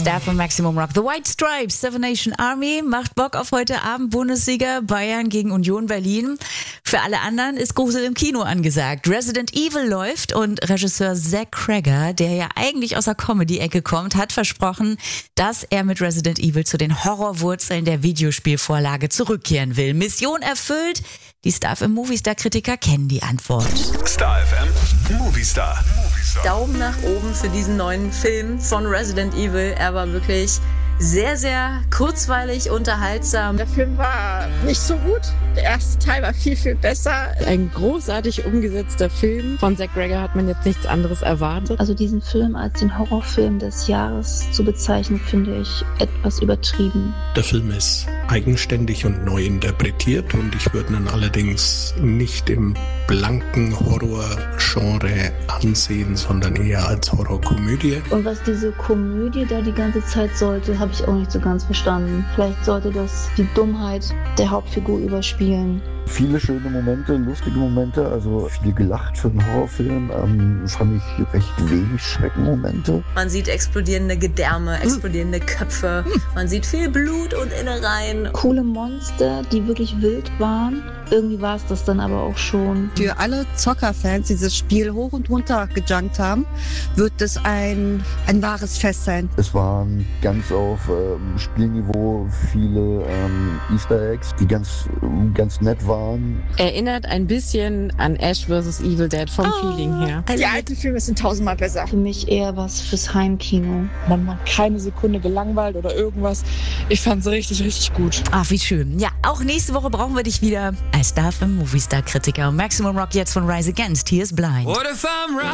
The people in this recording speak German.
Star von Maximum Rock. The White Stripes, Seven Nation Army macht Bock auf heute Abend. Bundesliga Bayern gegen Union Berlin. Für alle anderen ist Grusel im Kino angesagt. Resident Evil läuft und Regisseur Zach Cregger, der ja eigentlich aus der Comedy-Ecke kommt, hat versprochen, dass er mit Resident Evil zu den Horrorwurzeln der Videospielvorlage zurückkehren will. Mission erfüllt. Die Star FM Movistar-Kritiker kennen die Antwort. Star FM Movistar. Daumen nach oben für diesen neuen Film von Resident Evil. Er war wirklich sehr, sehr kurzweilig, unterhaltsam. Der Film war nicht so gut. Der erste Teil war viel, viel besser. Ein großartig umgesetzter Film. Von Zach Cregger hat man jetzt nichts anderes erwartet. Also diesen Film als den Horrorfilm des Jahres zu bezeichnen, finde ich etwas übertrieben. Der Film ist eigenständig und neu interpretiert und ich würde ihn allerdings nicht im blanken Horror-Genre ansehen, sondern eher als Horrorkomödie. Und was diese Komödie da die ganze Zeit sollte, habe ich auch nicht so ganz verstanden. Vielleicht sollte das die Dummheit der Hauptfigur überspielen. Viele schöne Momente, lustige Momente, also viel gelacht für einen Horrorfilm. Fand ich recht wenig Schreckenmomente. Man sieht explodierende Gedärme, explodierende Köpfe. Man sieht viel Blut und Innereien. Coole Monster, die wirklich wild waren. Irgendwie war es das dann aber auch schon. Für alle Zockerfans, die dieses Spiel hoch und runter gejunkt haben, wird es ein wahres Fest sein. Es waren ganz auf Spielniveau viele Easter Eggs, die ganz nett waren. Erinnert ein bisschen an Ash vs. Evil Dead vom Feeling her. Die alten Filme sind tausendmal besser. Für mich eher was fürs Heimkino. Man war keine Sekunde gelangweilt oder irgendwas. Ich fand es richtig, richtig gut. Ach, wie schön. Ja, auch nächste Woche brauchen wir dich wieder als Star FM Movistar-Kritiker. Maximum Rock jetzt von Rise Against. Hier ist Blind. What if I'm right?